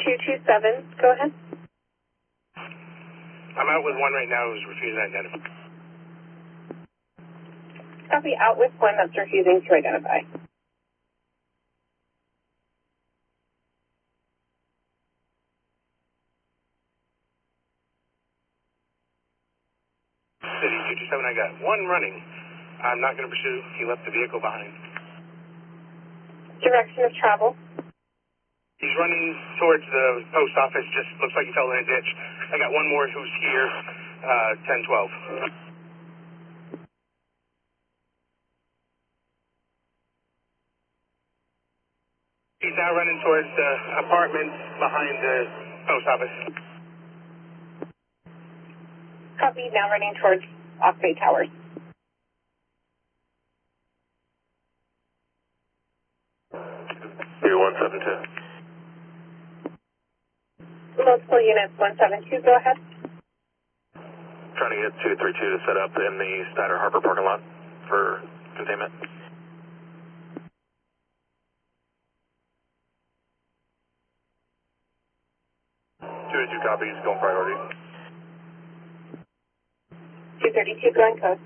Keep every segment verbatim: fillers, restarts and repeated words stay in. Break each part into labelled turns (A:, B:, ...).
A: two two seven, go ahead.
B: I'm out with one right now who's refusing to identify.
A: Copy, out with one that's refusing to identify.
B: City two two seven, I got one running. I'm not going to pursue. He left the vehicle behind.
A: Direction of travel.
B: He's running towards the post office. Just looks like he fell in a ditch. I got one more who's here, uh, ten twelve. He's now running towards the apartment behind the post office.
A: Copy, now running towards Oak Bay Towers.
B: two one seven two.
A: Multiple units, one seven two, go ahead.
B: Trying to get two three two to set up in the Snyder Harbor parking lot for containment. two two copies, going priority.
A: two thirty-two, going code.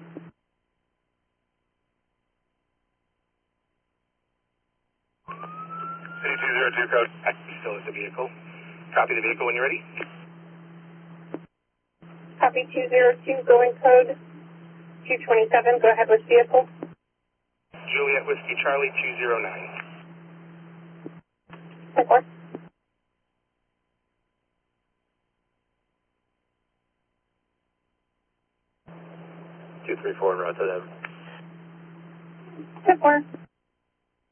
B: City two zero two code. He's still at the vehicle. Copy the vehicle when you're ready.
A: Copy two zero two, going code. two twenty-seven, go ahead with vehicle.
B: Juliet Whiskey Charlie two zero nine.
A: ten four.
B: two three four, route to them.
A: ten four.